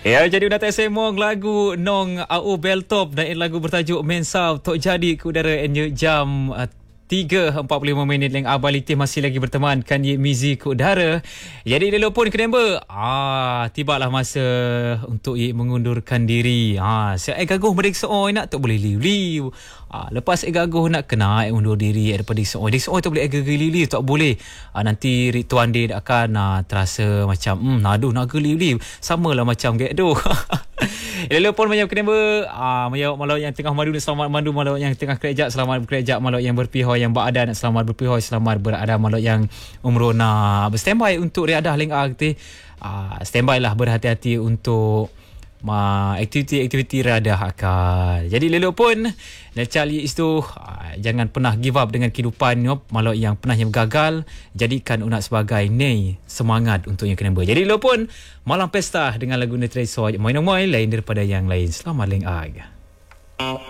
Ya, jadi nak tak semong lagu Nong Au Beltop dan lagu bertajuk Mensau Tok Jadi ke udara jam 3.45 yang Abang Litih masih lagi berteman kan Ye Mizi ke udara. Jadi dia pun kenapa? Tibalah masa untuk Ye mengundurkan diri. Saya gaguh mereka seorang nak tak boleh liu-liu. Lepas gaguh nak kena undur diri daripada seorang. Dia seorang tak boleh liu-liu, tak boleh. Nanti Rituan dia akan terasa macam nak liu-liu. Samalah macam gak tu. Dia pun macam kenapa menjawab malau yang tengah mandu selamat mandu, malau yang tengah kerja selamat bekerja, malau yang berpihak yang beradan selamat berpihak selamat berada, malau yang umrona berstandby untuk riadah lengah kita. Standby lah, berhati-hati untuk aktiviti riadah akal. Jadi lelok pun cali itu jangan pernah give up dengan kehidupan malau yang pernah yang gagal, jadikan unak sebagai semangat untuk yang kena ber. Jadi lelok pun malam pesta dengan lagu Netreso main lain daripada yang lain. Selamat lengah.